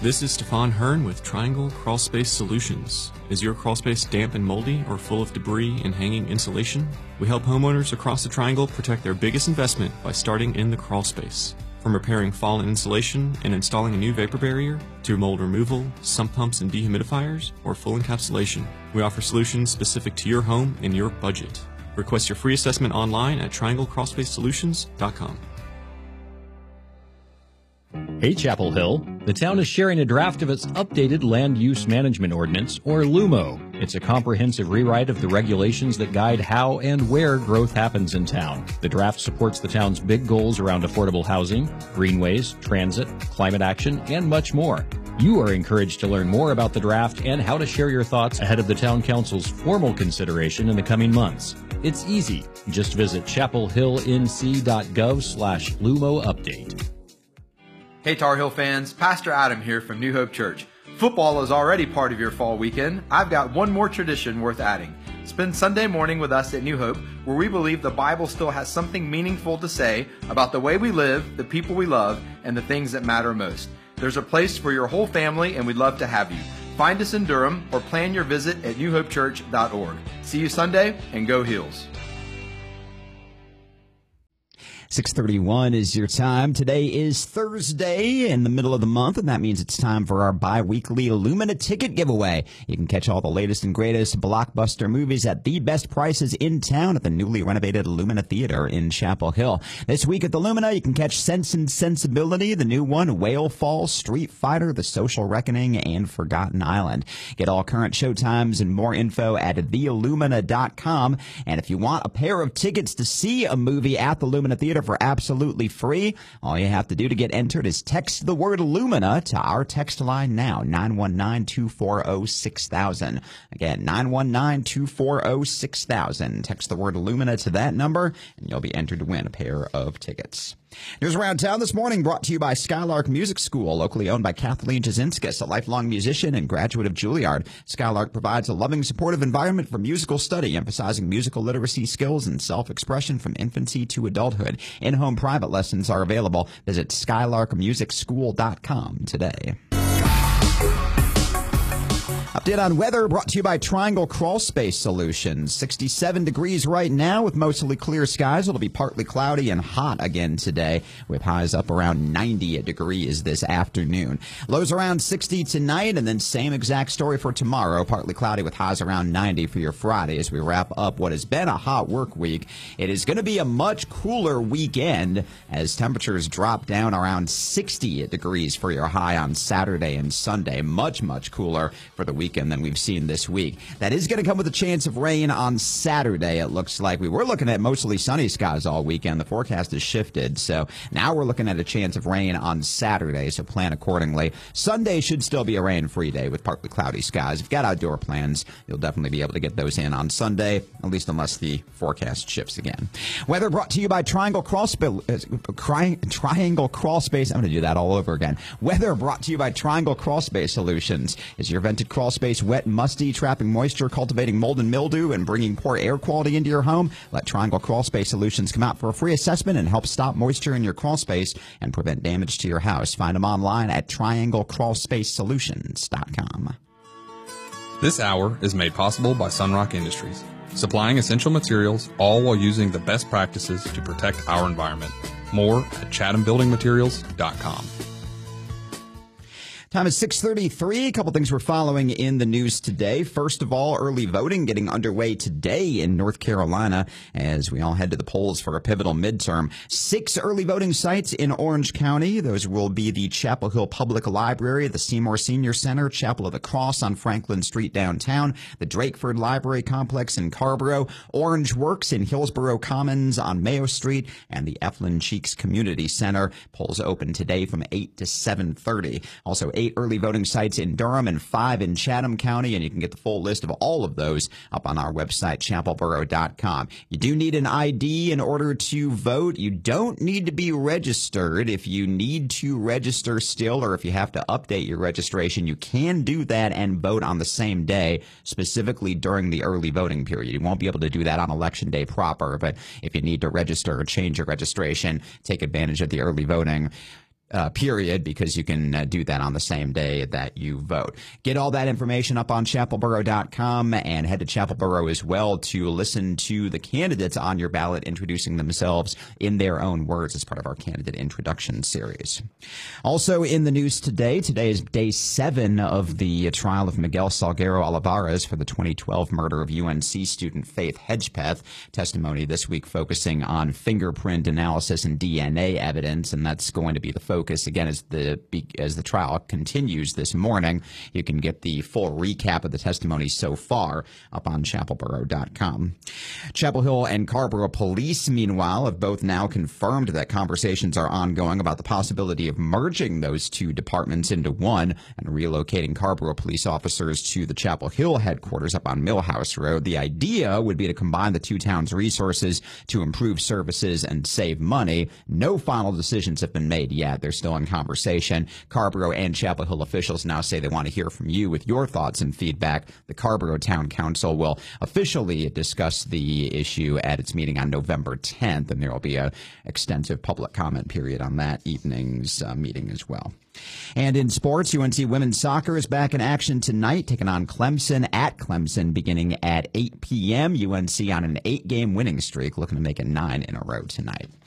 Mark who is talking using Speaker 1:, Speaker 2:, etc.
Speaker 1: This is Stefan Hearn with Triangle Crawlspace Solutions. Is your crawlspace damp and moldy or full of debris and hanging insulation? We help homeowners across the Triangle protect their biggest investment by starting in the crawlspace. From repairing fallen insulation and installing a new vapor barrier, to mold removal, sump pumps and dehumidifiers, or full encapsulation, we offer solutions specific to your home and your budget. Request your free assessment online at trianglecrawlspacesolutions.com.
Speaker 2: Hey, Chapel Hill. The town is sharing a draft of its updated Land Use Management Ordinance, or LUMO. It's a comprehensive rewrite of the regulations that guide how and where growth happens in town. The draft supports the town's big goals around affordable housing, greenways, transit, climate action, and much more. You are encouraged to learn more about the draft and how to share your thoughts ahead of the Town Council's formal consideration in the coming months. It's easy. Just visit chapelhillnc.gov/LUMO update.
Speaker 3: Hey Tar Heel fans, Pastor Adam here from New Hope Church. Football is already part of your fall weekend. I've got one more tradition worth adding. Spend Sunday morning with us at New Hope, where we believe the Bible still has something meaningful to say about the way we live, the people we love, and the things that matter most. There's a place for your whole family, and we'd love to have you. Find us in Durham or plan your visit at newhopechurch.org. See you Sunday, and go Heels.
Speaker 4: 6:31 is your time. Today is Thursday in the middle of the month, and that means it's time for our bi-weekly Lumina ticket giveaway. You can catch all the latest and greatest blockbuster movies at the best prices in town at the newly renovated Lumina Theater in Chapel Hill. This week at the Lumina, you can catch Sense and Sensibility, the new one, Whale Falls, Street Fighter, The Social Reckoning, and Forgotten Island. Get all current showtimes and more info at theillumina.com. And if you want a pair of tickets to see a movie at the Lumina Theater for absolutely free, all you have to do to get entered is text the word Lumina to our text line now, 919-240-6000. Again, 919-240-6000. Text the word Lumina to that number, and you'll be entered to win a pair of tickets. News around town this morning brought to you by Skylark Music School, locally owned by Kathleen Jasinskis, a lifelong musician and graduate of Juilliard. Skylark provides a loving, supportive environment for musical study, emphasizing musical literacy skills and self-expression from infancy to adulthood. In-home private lessons are available. Visit skylarkmusicschool.com today. Update on weather brought to you by Triangle Crawlspace Solutions. 67 degrees right now with mostly clear skies. It'll be partly cloudy and hot again today with highs up around 90 degrees this afternoon. Lows around 60 tonight, and then same exact story for tomorrow. Partly cloudy with highs around 90 for your Friday as we wrap up what has been a hot work week. It is going to be a much cooler weekend as temperatures drop down around 60 degrees for your high on Saturday and Sunday. Much, much cooler for the weekend than we've seen this week. That is going to come with a chance of rain on Saturday, it looks like. We were looking at mostly sunny skies all weekend. The forecast has shifted, so now we're looking at a chance of rain on Saturday, so plan accordingly. Sunday should still be a rain-free day with partly cloudy skies. If you've got outdoor plans, you'll definitely be able to get those in on Sunday, at least unless the forecast shifts again. Weather brought to you by Triangle Crawlspace. I'm going to do that all over again. Weather brought to you by Triangle Crawlspace Solutions. Is your vented crawl space wet and musty, trapping moisture, cultivating mold and mildew, and bringing poor air quality into your home? Let Triangle Crawlspace Solutions come out for a free assessment and help stop moisture in your crawl space and prevent damage to your house. Find them online at trianglecrawlspacesolutions.com.
Speaker 5: This hour is made possible by Sunrock Industries, supplying essential materials, all while using the best practices to protect our environment. More at chathambuildingmaterials.com.
Speaker 4: Time is 6:33. A couple things we're following in the news today. First of all, early voting getting underway today in North Carolina as we all head to the polls for a pivotal midterm. 6 early voting sites in Orange County. Those will be the Chapel Hill Public Library, the Seymour Senior Center, Chapel of the Cross on Franklin Street downtown, the Drakeford Library Complex in Carrboro, Orange Works in Hillsborough Commons on Mayo Street, and the Eflin Cheeks Community Center. Polls open today from 8 to 7:30. Also, 8 early voting sites in Durham and 5 in Chatham County, and you can get the full list of all of those up on our website, chapelboro.com. You do need an ID in order to vote. You don't need to be registered. If you need to register still, or if you have to update your registration, you can do that and vote on the same day, specifically during the early voting period. You won't be able to do that on Election Day proper, but if you need to register or change your registration, take advantage of the early voting. period, because you can do that on the same day that you vote. Get all that information up on chapelboro.com and head to Chapelboro as well to listen to the candidates on your ballot introducing themselves in their own words as part of our candidate introduction series. Also in the news today is day 7 of the trial of Miguel Salguero Olivares for the 2012 murder of UNC student Faith Hedgepeth. Testimony this week focusing on fingerprint analysis and DNA evidence, and that's going to be the focus again as the trial continues this morning. You can get the full recap of the testimony so far up on chapelboro.com. Chapel Hill and Carrboro police, meanwhile, have both now confirmed that conversations are ongoing about the possibility of merging those two departments into one and relocating Carrboro police officers to the Chapel Hill headquarters up on Millhouse Road. The idea would be to combine the two towns' resources to improve services and save money. No final decisions have been made yet. They're still in conversation. Carrboro and Chapel Hill officials now say they want to hear from you with your thoughts and feedback. The Carrboro Town Council will officially discuss the issue at its meeting on November 10th, and there will be an extensive public comment period on that evening's meeting as well. And in sports, UNC women's soccer is back in action tonight, taking on Clemson at Clemson beginning at 8 p.m. UNC on an 8-game winning streak, looking to make it 9 in a row tonight.